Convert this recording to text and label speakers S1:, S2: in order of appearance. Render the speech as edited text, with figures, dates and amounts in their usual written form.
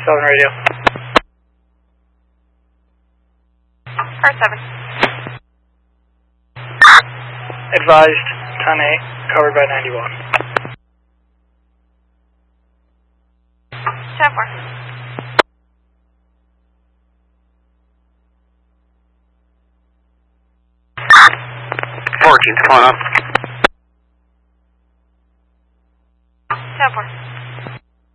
S1: 7 radio.
S2: Car 7.
S1: Advised, 10-8, covered by 91.
S2: 10-4.
S3: 14's pulling up.
S2: 10-4.